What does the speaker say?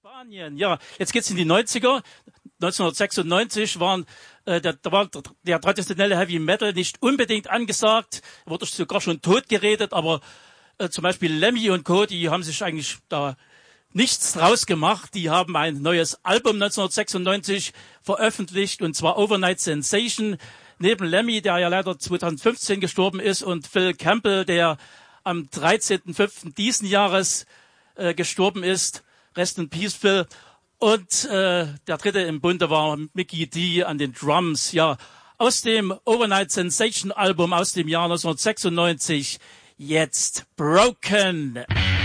Spanien, ja, jetzt geht's in die 90er. 1996 war der traditionelle Heavy Metal nicht unbedingt angesagt, wurde sogar schon tot geredet, aber zum Beispiel Lemmy und Co., die haben sich eigentlich da nichts draus gemacht. Die haben ein neues Album 1996 veröffentlicht, und zwar Overnight Sensation. Neben Lemmy, der ja leider 2015 gestorben ist, und Phil Campbell, der am 13.05. diesen Jahres gestorben ist. Rest in Peace, Phil. Und der dritte im Bunde war Mickey D an den Drums. Ja, aus dem Overnight Sensation Album aus dem Jahr 1996. Jetzt Broken.